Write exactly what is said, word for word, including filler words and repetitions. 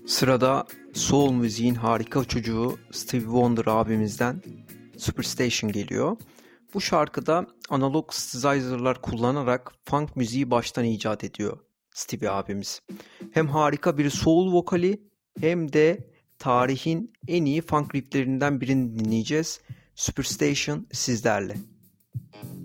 Sırada soul müziğin harika çocuğu Stevie Wonder abimizden Superstation geliyor. Bu şarkıda analog synthesizer'lar kullanarak funk müziği baştan icat ediyor Stevie abimiz. Hem harika bir soul vokali hem de tarihin en iyi funk rifflerinden birini dinleyeceğiz. Superstation sizlerle.